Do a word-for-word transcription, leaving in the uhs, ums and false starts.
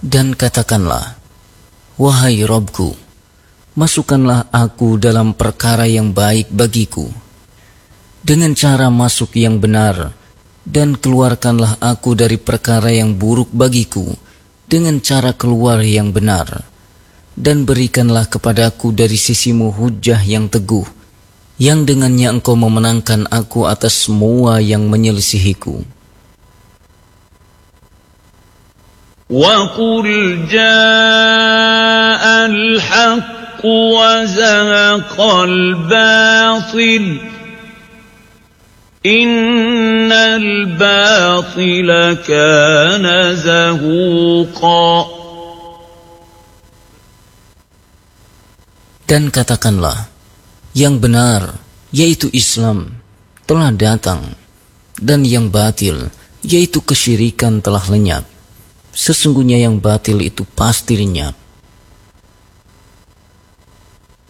Dan katakanlah, wahai Robku, masukkanlah aku dalam perkara yang baik bagiku, dengan cara masuk yang benar, dan keluarkanlah aku dari perkara yang buruk bagiku, dengan cara keluar yang benar. Dan berikanlah kepadaku dari sisimu hujjah yang teguh, yang dengannya engkau memenangkan aku atas semua yang menyelisihiku. وَقُلْ جَاءَ الْحَقُّ وَزَهَقَ الْبَاطِلُ إِنَّ الْبَاطِلَ كَانَ زَهُوقًا. Dan katakanlah, yang benar, yaitu Islam, telah datang, dan yang batil, yaitu kesyirikan telah lenyap. Sesungguhnya yang batil itu pasti lenyap.